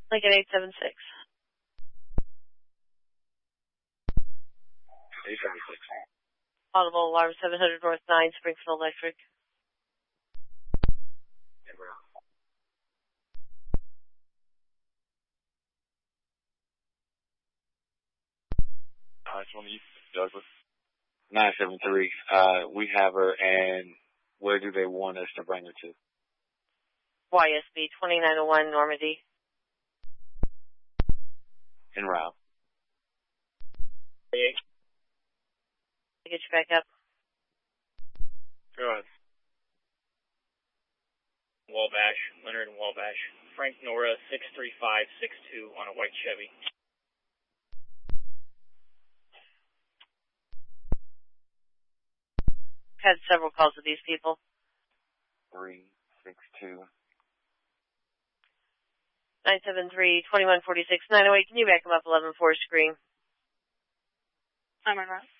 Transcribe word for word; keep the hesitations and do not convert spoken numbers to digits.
Lincoln eight seven six. eight seven six. Audible alarm seven hundred North nine, Springfield Electric. Alright, one of you, Douglas. nine seven three. Uh, we have her, and where do they want us to bring her to? Y S B twenty-nine oh one, Normandy. En route. Hey. Get you back up. Go ahead. Wabash, Leonard and Wabash. Frank Nora, six three five six two on a white Chevy. Had several calls with these people. three six two. nine seven three, two one four six, nine oh eight. Can you back them up eleven four screen? I'm on route.